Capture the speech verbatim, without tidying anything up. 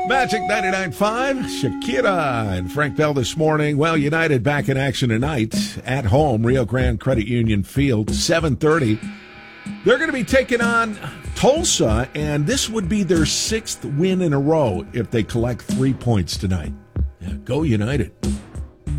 Magic ninety-nine point five, Shakira and Frank Bell this morning. Well, United back in action tonight at home, Rio Grande Credit Union Field, seven thirty. They're going to be taking on Tulsa, and this would be their sixth win in a row if they collect three points tonight. Yeah, go United.